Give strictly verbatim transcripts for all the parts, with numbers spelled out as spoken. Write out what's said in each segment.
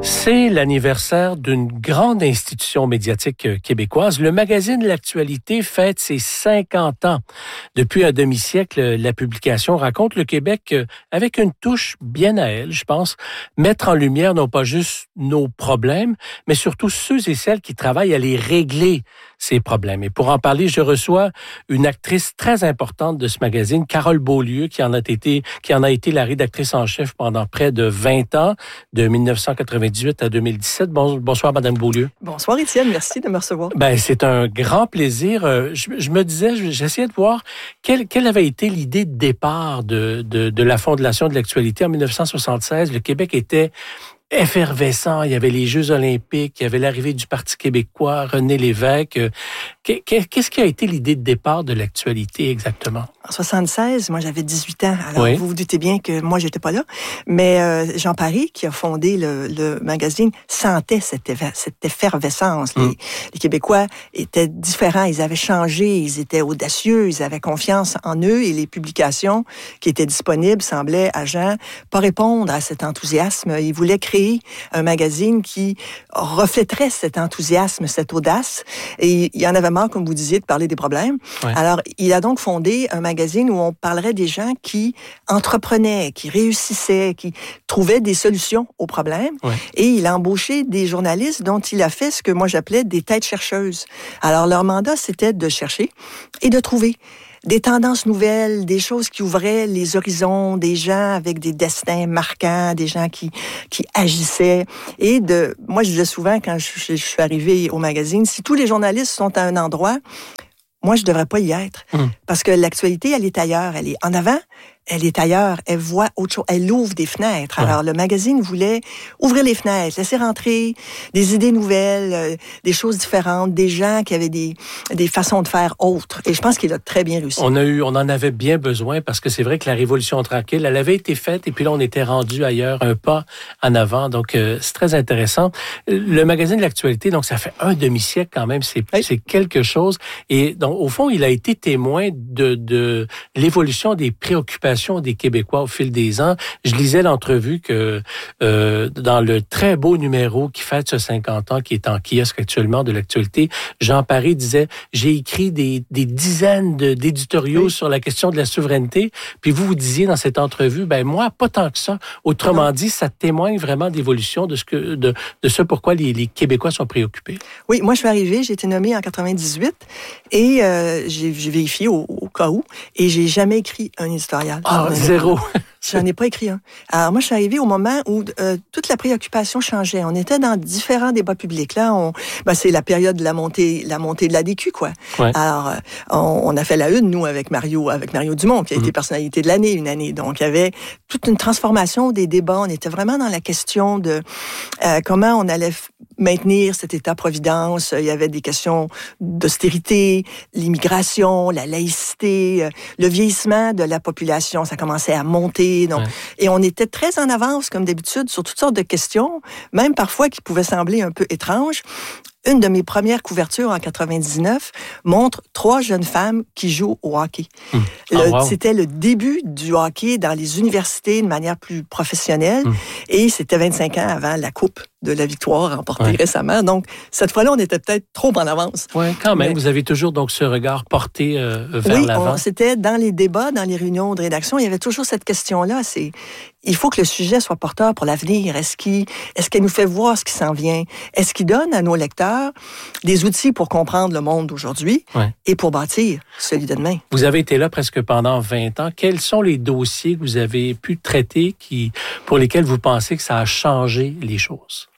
C'est l'anniversaire d'une grande institution médiatique québécoise. Le magazine L'Actualité fête ses cinquante ans. Depuis un demi-siècle, la publication raconte le Québec avec une touche bien à elle, je pense. Mettre en lumière non pas juste nos problèmes, mais surtout ceux et celles qui travaillent à les régler, ces problèmes. Et pour en parler, je reçois une actrice très importante de ce magazine, Carole Beaulieu, qui en a été, qui en a été la rédactrice en chef pendant près de vingt ans, de dix-neuf cent quatre-vingt-dix-huit à deux mille dix-sept. Bon, bonsoir, Madame Beaulieu. Bonsoir, Étienne. Merci de me recevoir. Ben, c'est un grand plaisir. Je, je me disais, j'essayais de voir quelle, quelle avait été l'idée de départ de, de, de la fondation de L'Actualité en dix-neuf cent soixante-seize. Le Québec était effervescent. Il y avait les Jeux olympiques, il y avait l'arrivée du Parti québécois, René Lévesque. Qu'est-ce qui a été l'idée de départ de L'Actualité exactement? En soixante-seize, moi j'avais dix-huit ans. Alors oui. Vous vous doutez bien que moi j'étais pas là. Mais euh, Jean Paré, qui a fondé le, le magazine, sentait cette, éve- cette effervescence. Mm. Les, les Québécois étaient différents, ils avaient changé, ils étaient audacieux, ils avaient confiance en eux et les publications qui étaient disponibles semblaient à Jean pas répondre à cet enthousiasme. Il voulait créer un magazine qui reflèterait cet enthousiasme, cette audace. Et il y en avait marre, comme vous disiez, de parler des problèmes. Ouais. Alors, il a donc fondé un magazine où on parlerait des gens qui entreprenaient, qui réussissaient, qui trouvaient des solutions aux problèmes. Ouais. Et il a embauché des journalistes dont il a fait ce que moi j'appelais des têtes chercheuses. Alors, leur mandat, c'était de chercher et de trouver des tendances nouvelles, des choses qui ouvraient les horizons, des gens avec des destins marquants, des gens qui qui agissaient. Et de, moi, je disais souvent quand je, je, je suis arrivée au magazine, si tous les journalistes sont à un endroit, moi, je devrais pas y être. Mmh. Parce que l'actualité, elle est ailleurs. Elle est en avant, elle est ailleurs. Elle voit autre chose. Elle ouvre des fenêtres. Ouais. Alors, le magazine voulait ouvrir les fenêtres, laisser rentrer des idées nouvelles, euh, des choses différentes, des gens qui avaient des, des façons de faire autres. Et je pense qu'il a très bien réussi. On a eu, on en avait bien besoin parce que c'est vrai que la Révolution tranquille, elle avait été faite et puis là, on était rendu ailleurs, un pas en avant. Donc, euh, c'est très intéressant. Le magazine de L'Actualité, donc, ça fait un demi-siècle quand même. C'est, oui. c'est quelque chose. Et donc, au fond, il a été témoin de, de l'évolution des préoccupations des Québécois au fil des ans. Je lisais l'entrevue que euh, dans le très beau numéro qui fête ce cinquante ans, qui est en kiosque actuellement de L'Actualité, Jean Paré disait « J'ai écrit des, des dizaines de, d'éditoriaux oui. sur la question de la souveraineté. » Puis vous, vous disiez dans cette entrevue, ben moi, pas tant que ça. Autrement non. dit, ça témoigne vraiment d'évolution de ce que de, de ce pourquoi les, les Québécois sont préoccupés. Oui, moi, je suis arrivée, j'ai été nommée en quatre-vingt-dix-huit et euh, j'ai, j'ai vérifié au, au cas où et j'ai jamais écrit un éditorial. Ah, zéro. J'en ai pas écrit un. Alors moi, je suis arrivée au moment où euh, toute la préoccupation changeait. On était dans différents débats publics. Là, on, ben, c'est la période de la montée, la montée de l'A D Q, quoi. Ouais. Alors, on, on a fait la une, nous, avec Mario, avec Mario Dumont, qui a mmh. été personnalité de l'année une année. Donc, il y avait toute une transformation des débats. On était vraiment dans la question de euh, comment on allait f- maintenir cet État-providence. Il y avait des questions d'austérité, l'immigration, la laïcité, euh, le vieillissement de la population. Ça commençait à monter. Donc, ouais. Et on était très en avance, comme d'habitude, sur toutes sortes de questions, même parfois qui pouvaient sembler un peu étranges. Une de mes premières couvertures en quatre-vingt-dix-neuf montre trois jeunes femmes qui jouent au hockey. Mmh. Le, oh, wow. C'était le début du hockey dans les universités de manière plus professionnelle. Mmh. Et c'était vingt-cinq ans avant la Coupe de la Victoire remportée ouais. récemment. Donc, cette fois-là, on était peut-être trop en avance. Oui, quand même. Mais, vous avez toujours donc ce regard porté euh, vers oui, l'avant. Oui, c'était dans les débats, dans les réunions de rédaction, il y avait toujours cette question-là. C'est, il faut que le sujet soit porteur pour l'avenir. Est-ce qu'il, est-ce qu'elle nous fait voir ce qui s'en vient? Est-ce qu'il donne à nos lecteurs des outils pour comprendre le monde d'aujourd'hui ouais. et pour bâtir celui de demain? Vous avez été là presque pendant vingt ans. Quels sont les dossiers que vous avez pu traiter qui, pour lesquels vous pensez que ça a changé les choses?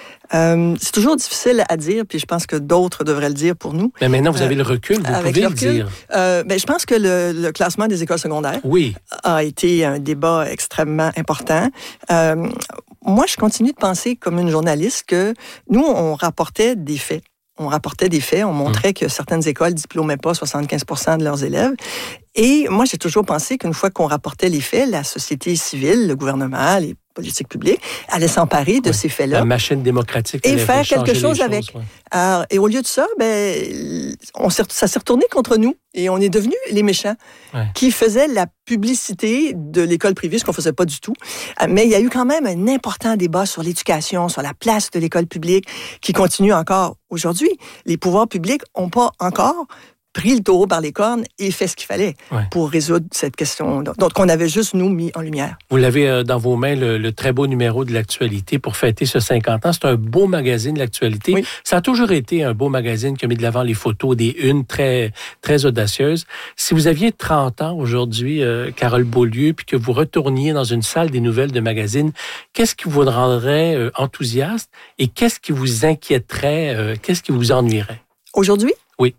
Euh, c'est toujours difficile à dire, puis je pense que d'autres devraient le dire pour nous. Mais maintenant, vous avez euh, le recul, vous pouvez le, recul, le dire. Euh, ben, je pense que le, le classement des écoles secondaires oui. a été un débat extrêmement important. Euh, moi, je continue de penser comme une journaliste que nous, on rapportait des faits. On rapportait des faits, on montrait mmh. que certaines écoles diplômaient pas soixante-quinze pour cent de leurs élèves. Et moi, j'ai toujours pensé qu'une fois qu'on rapportait les faits, la société civile, le gouvernement, les politiques publiques, allait s'emparer de ouais. ces faits-là. La machine démocratique. Et faire quelque chose choses, avec. Ouais. Alors, et au lieu de ça, ben, on s'est, ça s'est retourné contre nous et on est devenus les méchants ouais. qui faisaient la publicité de l'école privée, ce qu'on faisait pas du tout. Mais il y a eu quand même un important débat sur l'éducation, sur la place de l'école publique qui continue encore aujourd'hui. Les pouvoirs publics n'ont pas encore pris le taureau par les cornes et fait ce qu'il fallait ouais. pour résoudre cette question donc qu'on avait juste, nous, mis en lumière. Vous l'avez euh, dans vos mains, le, le très beau numéro de l'Actualité pour fêter ce cinquante ans. C'est un beau magazine, l'Actualité. Oui. Ça a toujours été un beau magazine qui a mis de l'avant les photos des unes très, très audacieuses. Si vous aviez trente ans aujourd'hui, euh, Carole Beaulieu, puis que vous retourniez dans une salle des nouvelles de magazine, qu'est-ce qui vous rendrait euh, enthousiaste et qu'est-ce qui vous inquiéterait, euh, qu'est-ce qui vous ennuierait? Aujourd'hui? Oui.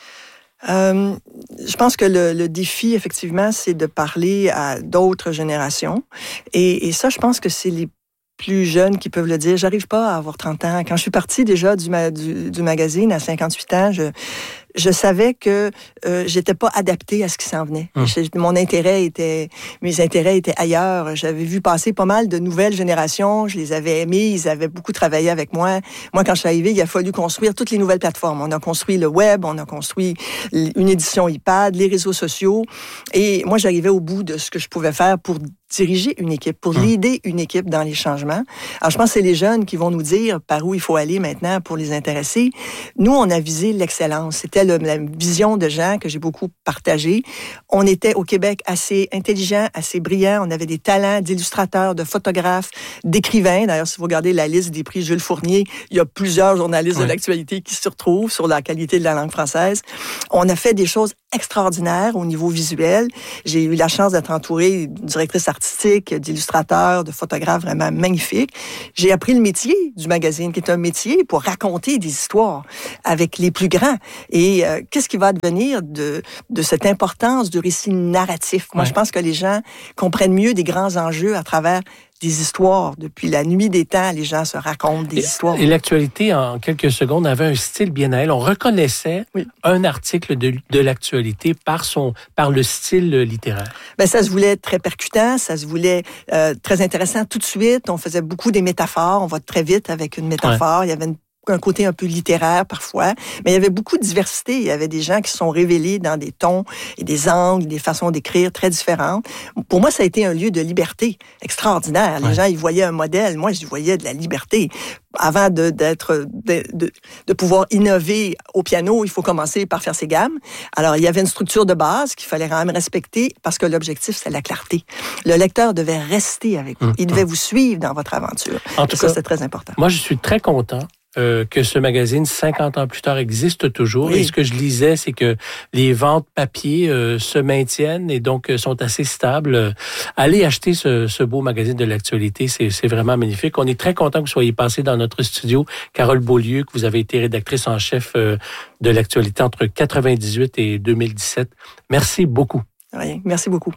Euh, je pense que le, le défi, effectivement, c'est de parler à d'autres générations. Et, et ça, je pense que c'est les plus jeunes qui peuvent le dire. J'arrive pas à avoir trente ans. Quand je suis partie déjà du, ma, du, du magazine à cinquante-huit ans, je, je savais que euh, j'étais pas adaptée à ce qui s'en venait. Hum. Je, mon intérêt était, mes intérêts étaient ailleurs. J'avais vu passer pas mal de nouvelles générations. Je les avais aimées. Ils avaient beaucoup travaillé avec moi. Moi, quand je suis arrivée, il a fallu construire toutes les nouvelles plateformes. On a construit le web, on a construit une édition iPad, les réseaux sociaux. Et moi, j'arrivais au bout de ce que je pouvais faire pour diriger une équipe, pour hum. leader une équipe dans les changements. Alors, je pense que c'est les jeunes qui vont nous dire par où il faut aller maintenant pour les intéresser. Nous, on a visé l'excellence. C'était le, la vision de gens que j'ai beaucoup partagée. On était au Québec assez intelligents, assez brillants. On avait des talents d'illustrateurs, de photographes, d'écrivains. D'ailleurs, si vous regardez la liste des prix Jules Fournier, il y a plusieurs journalistes oui. de l'actualité qui se retrouvent sur la qualité de la langue française. On a fait des choses extraordinaires au niveau visuel. J'ai eu la chance d'être entourée d'une directrice artistique, d'illustrateurs, de photographes vraiment magnifiques. J'ai appris le métier du magazine, qui est un métier pour raconter des histoires avec les plus grands. Et euh, qu'est-ce qui va advenir de, de cette importance du récit narratif? Moi, ouais. je pense que les gens comprennent mieux des grands enjeux à travers des histoires. Depuis la nuit des temps, les gens se racontent des et, histoires. Et l'Actualité, en quelques secondes, avait un style bien à elle. On reconnaissait oui. un article de, de l'Actualité par son, par le style littéraire. Ben, ça se voulait très percutant, ça se voulait euh, très intéressant tout de suite. On faisait beaucoup des métaphores. On va très vite avec une métaphore. Ouais. Il y avait une un côté un peu littéraire parfois, mais il y avait beaucoup de diversité. Il y avait des gens qui se sont révélés dans des tons et des angles, des façons d'écrire très différentes. Pour moi, ça a été un lieu de liberté extraordinaire. Les ouais. gens, ils voyaient un modèle. Moi, je voyais de la liberté. Avant de, d'être, de, de, de pouvoir innover au piano, il faut commencer par faire ses gammes. Alors, il y avait une structure de base qu'il fallait quand même respecter parce que l'objectif, c'est la clarté. Le lecteur devait rester avec vous. Il devait vous suivre dans votre aventure. En tout et ça, cas, c'est très important. Moi, je suis très content Euh, que ce magazine, cinquante ans plus tard, existe toujours. Oui. Et ce que je lisais, c'est que les ventes papier euh, se maintiennent et donc euh, sont assez stables. Euh, allez acheter ce, ce beau magazine de l'actualité, c'est, c'est vraiment magnifique. On est très content que vous soyez passé dans notre studio. Carole Beaulieu, que vous avez été rédactrice en chef euh, de l'actualité entre quatre-vingt-dix-huit et deux mille dix-sept. Merci beaucoup. Rien. Merci beaucoup.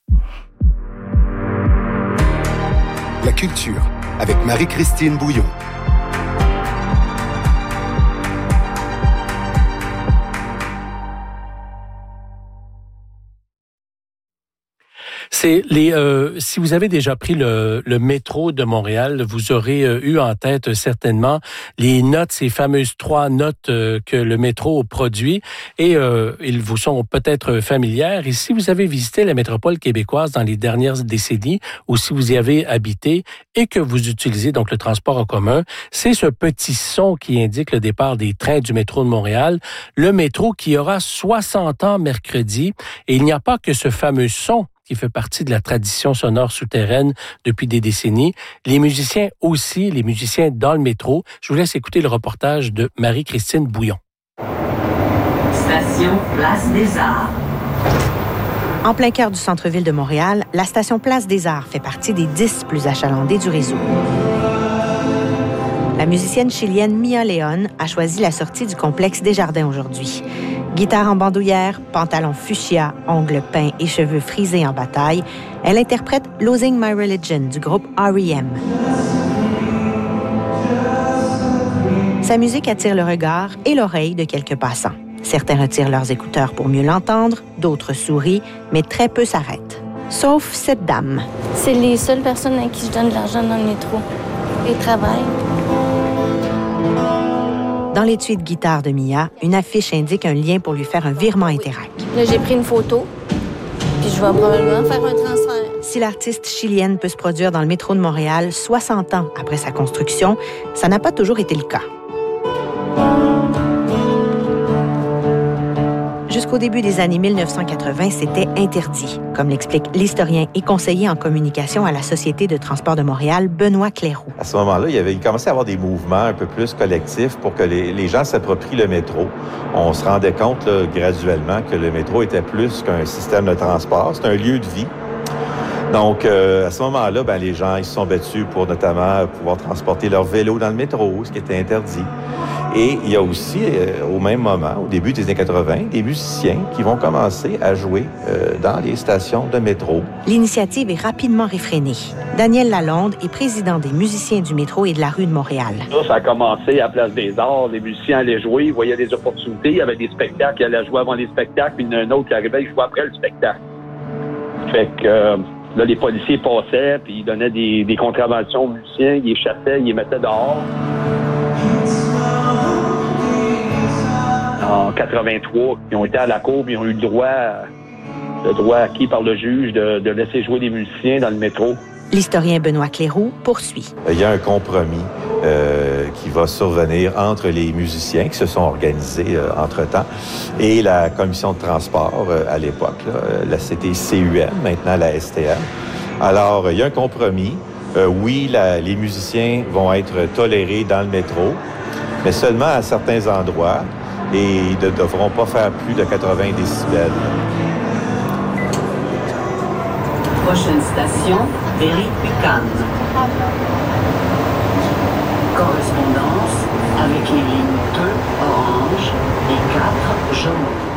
La culture, avec Marie-Christine Bouillon. C'est les. Euh, si vous avez déjà pris le, le métro de Montréal, vous aurez euh, eu en tête euh, certainement les notes, ces fameuses trois notes euh, que le métro produit, et euh, ils vous sont peut-être familières. Et si vous avez visité la métropole québécoise dans les dernières décennies, ou si vous y avez habité et que vous utilisez donc le transport en commun, c'est ce petit son qui indique le départ des trains du métro de Montréal. Le métro qui aura soixante ans mercredi, et il n'y a pas que ce fameux son qui fait partie de la tradition sonore souterraine depuis des décennies. Les musiciens aussi, les musiciens dans le métro. Je vous laisse écouter le reportage de Marie-Christine Bouillon. Station Place des Arts. En plein cœur du centre-ville de Montréal, la station Place des Arts fait partie des dix plus achalandées du réseau. La musicienne chilienne Mia León a choisi la sortie du complexe Desjardins aujourd'hui. Guitare en bandoulière, pantalon fuchsia, ongles peints et cheveux frisés en bataille, elle interprète Losing My Religion du groupe R E M. Sa musique attire le regard et l'oreille de quelques passants. Certains retirent leurs écouteurs pour mieux l'entendre, d'autres sourient, mais très peu s'arrêtent. Sauf cette dame. C'est les seules personnes à qui je donne de l'argent dans le métro. Ils travaillent. Dans l'étui de guitare de Mia, une affiche indique un lien pour lui faire un virement Interac. Là, j'ai pris une photo, puis je vais probablement faire un transfert. Si l'artiste chilienne peut se produire dans le métro de Montréal soixante ans après sa construction, ça n'a pas toujours été le cas. Jusqu'au début des années mille neuf cent quatre-vingt, c'était interdit, comme l'explique l'historien et conseiller en communication à la Société de transport de Montréal, Benoît Cléroux. À ce moment-là, il y avait il commençait à avoir des mouvements un peu plus collectifs pour que les, les gens s'approprient le métro. On se rendait compte là, graduellement que le métro était plus qu'un système de transport, c'est un lieu de vie. Donc, euh, à ce moment-là, ben, les gens ils se sont battus pour notamment pouvoir transporter leur vélo dans le métro, ce qui était interdit. Et il y a aussi, euh, au même moment, au début des années quatre-vingt, des musiciens qui vont commencer à jouer euh, dans les stations de métro. L'initiative est rapidement réfrénée. Daniel Lalonde est président des musiciens du métro et de la rue de Montréal. Ça, ça a commencé à Place des Arts. Les musiciens allaient jouer, ils voyaient des opportunités. Il y avait des spectacles, ils allaient jouer avant les spectacles, puis un autre qui arrivait, il jouait après le spectacle. Fait que... Euh, Là, les policiers passaient, puis ils donnaient des, des contraventions aux musiciens, ils les chassaient, ils les mettaient dehors. En quatre-vingt-trois, ils ont été à la cour, puis ils ont eu le droit, le droit acquis par le juge de, de laisser jouer des musiciens dans le métro. L'historien Benoît Cléroux poursuit. Il y a un compromis euh, qui va survenir entre les musiciens qui se sont organisés euh, entre-temps et la commission de transport euh, à l'époque. Là, la c'était C U M, maintenant la S T M. Alors, il y a un compromis. Euh, oui, la, les musiciens vont être tolérés dans le métro, mais seulement à certains endroits et ils ne devront pas faire plus de quatre-vingts décibels. Prochaine station, Berry-UQAM. Correspondance avec les lignes deux orange et quatre jaune.